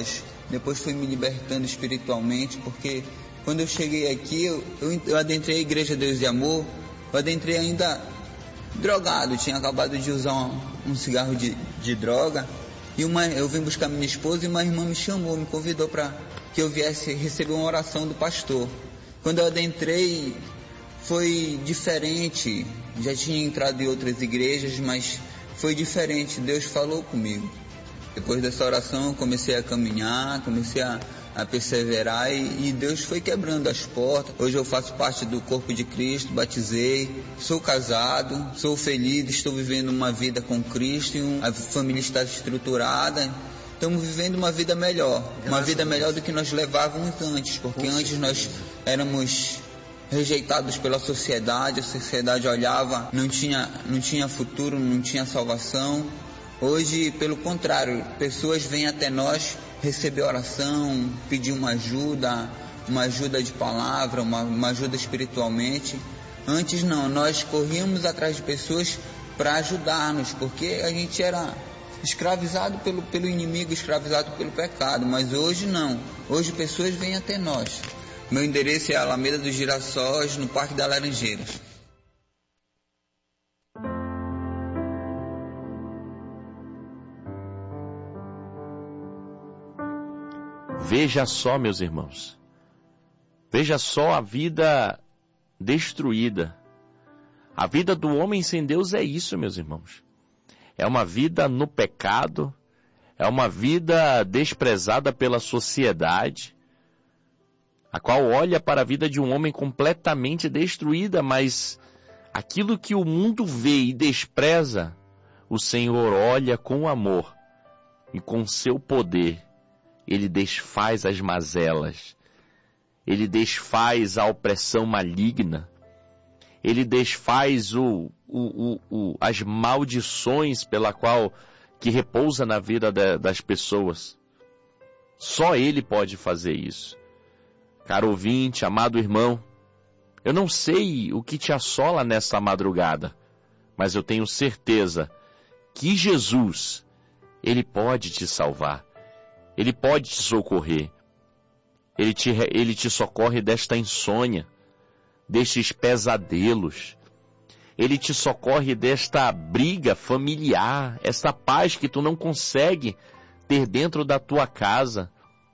drogas, depois fui me libertando espiritualmente, porque quando eu cheguei aqui, eu adentrei a Igreja Deus e Amor, eu adentrei ainda drogado, tinha acabado de usar um cigarro de droga, e eu vim buscar minha esposa e uma irmã me chamou, me convidou para que eu viesse receber uma oração do pastor. Quando eu adentrei, foi diferente, já tinha entrado em outras igrejas, mas foi diferente, Deus falou comigo. Depois dessa oração eu comecei a caminhar, comecei a perseverar e Deus foi quebrando as portas. Hoje eu faço parte do corpo de Cristo, batizei, sou casado, sou feliz, estou vivendo uma vida com Cristo, a família está estruturada. Estamos vivendo uma vida melhor, uma vida melhor do que nós levávamos antes, porque antes nós éramos rejeitados pela sociedade, a sociedade olhava, não tinha futuro, não tinha salvação. Hoje, pelo contrário, pessoas vêm até nós receber oração, pedir uma ajuda de palavra, uma ajuda espiritualmente. Antes não, nós corríamos atrás de pessoas para ajudar-nos, porque a gente era escravizado pelo inimigo, escravizado pelo pecado, mas hoje não. Hoje pessoas vêm até nós. Meu endereço é Alameda dos Girassóis, no Parque das Laranjeiras. Veja só, meus irmãos, veja só a vida destruída. A vida do homem sem Deus é isso, meus irmãos. É uma vida no pecado, é uma vida desprezada pela sociedade, a qual olha para a vida de um homem completamente destruída, mas aquilo que o mundo vê e despreza, o Senhor olha com amor e com seu poder. Ele desfaz as mazelas, ele desfaz a opressão maligna, ele desfaz as maldições pela qual que repousa na vida das pessoas. Só ele pode fazer isso. Caro ouvinte, amado irmão, eu não sei o que te assola nesta madrugada, mas eu tenho certeza que Jesus, ele pode te salvar. Ele pode te socorrer. Ele te socorre desta insônia, destes pesadelos. Ele te socorre desta briga familiar, esta paz que tu não consegue ter dentro da tua casa.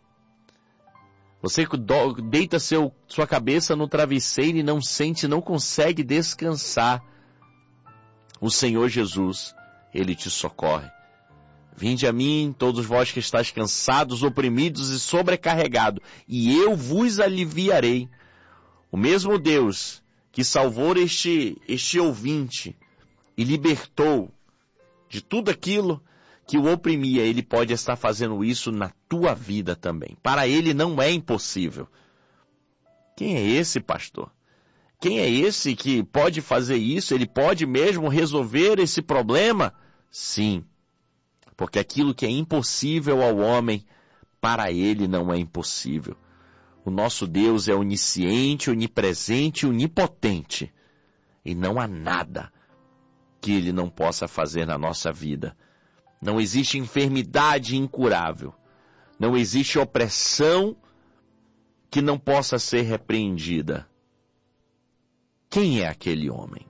Você deita sua cabeça no travesseiro e não consegue descansar. O Senhor Jesus, ele te socorre. Vinde a mim, todos vós que estáis cansados, oprimidos e sobrecarregados, e eu vos aliviarei. O mesmo Deus que salvou este ouvinte e libertou de tudo aquilo que o oprimia, ele pode estar fazendo isso na tua vida também. Para ele não é impossível. Quem é esse pastor? Quem é esse que pode fazer isso? Ele pode mesmo resolver esse problema? Sim. Porque aquilo que é impossível ao homem, para ele não é impossível. O nosso Deus é onisciente, onipresente, onipotente. E não há nada que ele não possa fazer na nossa vida. Não existe enfermidade incurável. Não existe opressão que não possa ser repreendida. Quem é aquele homem?